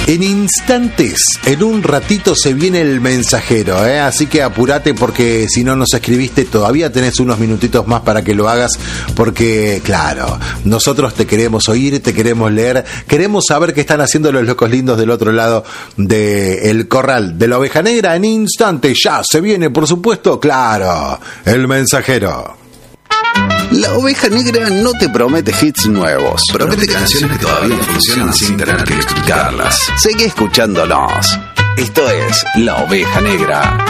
En instantes, en un ratito se viene el mensajero, así que apurate porque si no nos escribiste todavía tenés unos minutitos más para que lo hagas, porque claro, nosotros te queremos oír, te queremos leer, queremos saber qué están haciendo los locos lindos del otro lado del corral de la oveja negra. En instantes ya se viene, por supuesto, claro, el mensajero. La oveja negra no te promete hits nuevos, promete canciones que todavía funcionan sin tener que explicarlas. Seguí escuchándonos. Esto es La Oveja Negra.